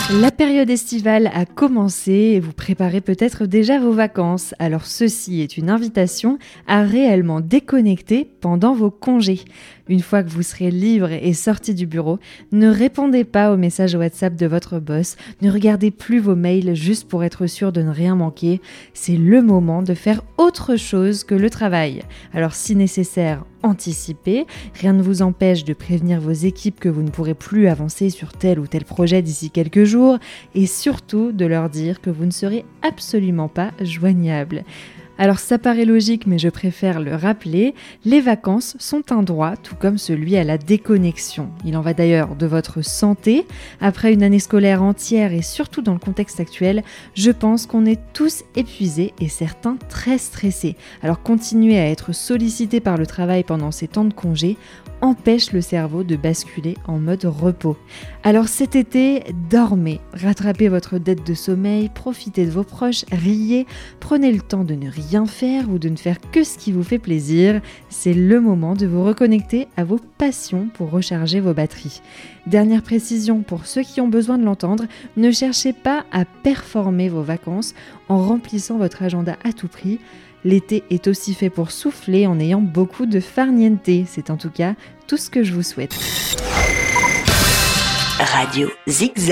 La période estivale a commencé et vous préparez peut-être déjà vos vacances. Alors ceci est une invitation à réellement déconnecter pendant vos congés. Une fois que vous serez libre et sorti du bureau, ne répondez pas aux messages WhatsApp de votre boss, ne regardez plus vos mails juste pour être sûr de ne rien manquer. C'est le moment de faire autre chose que le travail. Alors si nécessaire, anticipez. Rien ne vous empêche de prévenir vos équipes que vous ne pourrez plus avancer sur tel ou tel projet d'ici quelques jours et surtout de leur dire que vous ne serez absolument pas joignable. Alors ça paraît logique, mais je préfère le rappeler, les vacances sont un droit, tout comme celui à la déconnexion. Il en va d'ailleurs de votre santé. Après une année scolaire entière et surtout dans le contexte actuel, je pense qu'on est tous épuisés et certains très stressés. Alors continuer à être sollicité par le travail pendant ces temps de congé empêche le cerveau de basculer en mode repos. Alors cet été, dormez, rattrapez votre dette de sommeil, profitez de vos proches, riez, prenez le temps de ne rien faire ou de ne faire que ce qui vous fait plaisir. C'est le moment de vous reconnecter à vos passions pour recharger vos batteries. Dernière précision pour ceux qui ont besoin de l'entendre, ne cherchez pas à performer vos vacances en remplissant votre agenda à tout prix. L'été est aussi fait pour souffler en ayant beaucoup de farniente. C'est en tout cas tout ce que je vous souhaite. Radio Zigzag.